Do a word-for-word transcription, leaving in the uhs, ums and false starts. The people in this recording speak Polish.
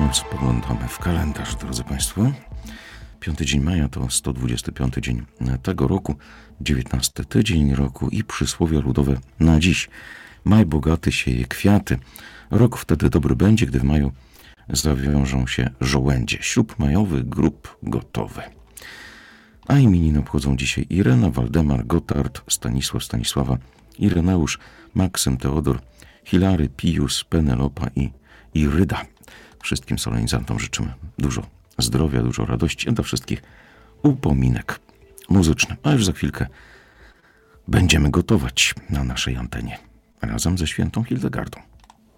Spoglądamy w kalendarz, drodzy Państwo. Piąty dzień maja to sto dwudziesty piąty dzień tego roku, dziewiętnasty tydzień roku i przysłowie ludowe na dziś. Maj bogaty sieje kwiaty. Rok wtedy dobry będzie, gdy w maju zawiążą się żołędzie. Ślub majowy, grób gotowy. A imieniny obchodzą dzisiaj Irena, Waldemar, Gotthard, Stanisław, Stanisława, Ireneusz, Maksym, Teodor, Hilary, Pius, Penelopa i Iryda. Wszystkim solenizantom życzymy dużo zdrowia, dużo radości, a dla wszystkich upominek muzyczny. A już za chwilkę będziemy gotować na naszej antenie razem ze świętą Hildegardą.